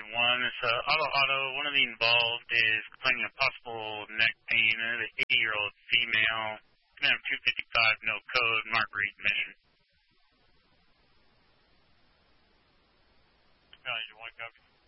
It's auto. One of the involved is complaining of possible neck pain. The 80-year-old female. Can have 255, no code, Mark Reed, Mission. You want to copy?